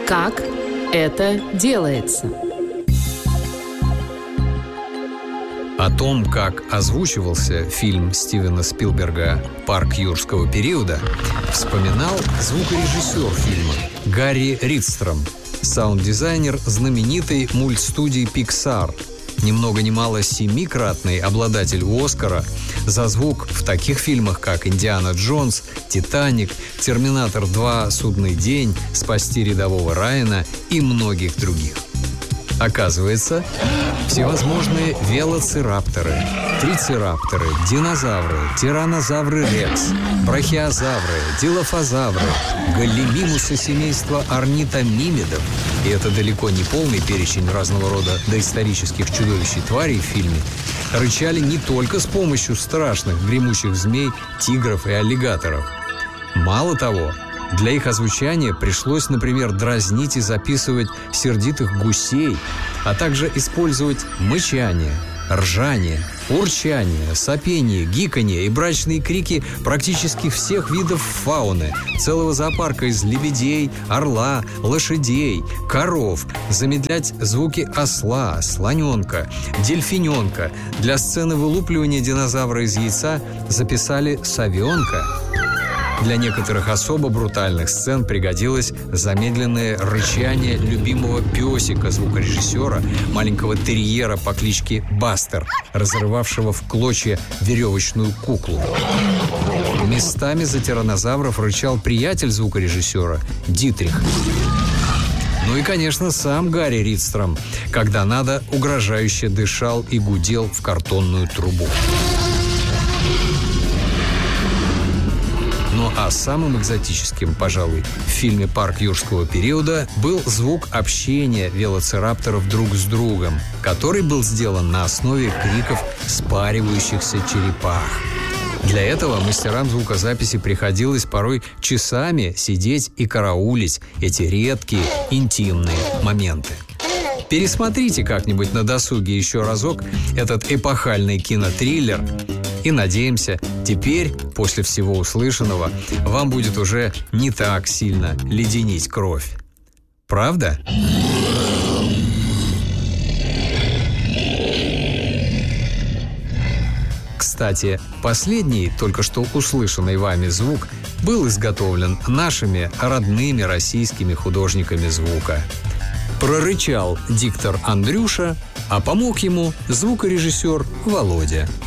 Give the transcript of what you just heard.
Как это делается? О том, как озвучивался фильм Стивена Спилберга «Парк юрского периода», вспоминал звукорежиссер фильма Гарри Ридстром, саунд-дизайнер знаменитой мультстудии Pixar, ни много ни мало 7-кратный обладатель Оскара за звук в таких фильмах, как «Индиана Джонс», «Титаник», «Терминатор 2. Судный день», «Спасти рядового Райана» и многих других. Оказывается, всевозможные велоцирапторы, трицерапторы, динозавры, тираннозавры рекс, брахиозавры, дилофозавры, галлимимусы семейства орнитомимидов, и это далеко не полный перечень разного рода доисторических чудовищ и тварей в фильме, рычали не только с помощью страшных гремучих змей, тигров и аллигаторов. Мало того, для их озвучания пришлось, например, дразнить и записывать сердитых гусей, а также использовать мычание, ржание, урчание, сопение, гиканье и брачные крики практически всех видов фауны, целого зоопарка из лебедей, орла, лошадей, коров, замедлять звуки осла, слоненка, дельфиненка. Для сцены вылупливания динозавра из яйца записали совенка. Для некоторых особо брутальных сцен пригодилось замедленное рычание любимого песика звукорежиссера, маленького терьера по кличке Бастер, разрывавшего в клочья веревочную куклу. Местами за тираннозавров рычал приятель звукорежиссера Дитрих. Ну и, конечно, сам Гарри Ридстром, когда надо, угрожающе дышал и гудел в картонную трубу. Ну а самым экзотическим, пожалуй, в фильме «Парк юрского периода» был звук общения велоцирапторов друг с другом, который был сделан на основе криков спаривающихся черепах. Для этого мастерам звукозаписи приходилось порой часами сидеть и караулить эти редкие интимные моменты. Пересмотрите как-нибудь на досуге еще разок этот эпохальный кинотриллер. И надеемся, теперь, после всего услышанного, вам будет уже не так сильно леденить кровь. Правда? Кстати, последний, только что услышанный вами звук, был изготовлен нашими родными российскими художниками звука. Прорычал диктор Андрюша, а помог ему звукорежиссер Володя.